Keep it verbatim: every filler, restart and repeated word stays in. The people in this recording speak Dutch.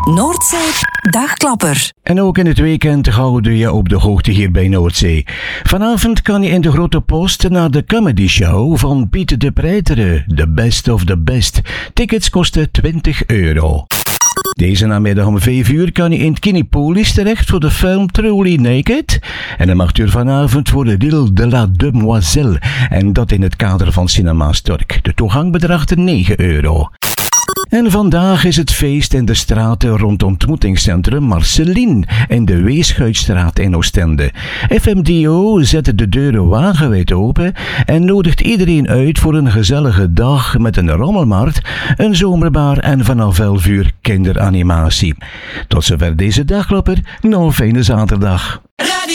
Noordzee Dagklapper. En ook in het weekend houden we je op de hoogte hier bij Noordzee. Vanavond kan je in de Grote Post naar de comedy show van Piet de Preiteren, The Best of the Best. Tickets kosten twintig euro. Deze namiddag om vijf uur kan je in het Kinepolis terecht voor de film Truly Naked. En om acht uur vanavond voor de L'Île de la Demoiselle. En dat in het kader van Cinema Stork. De toegang bedraagt negen euro. En vandaag is het feest in de straten rond het ontmoetingscentrum Marceline in de Weeschuitstraat in Oostende. F M D O zet de deuren wagenwijd open en nodigt iedereen uit voor een gezellige dag met een rommelmarkt, een zomerbar en vanaf elf uur kinderanimatie. Tot zover deze dagklapper, nog een fijne zaterdag.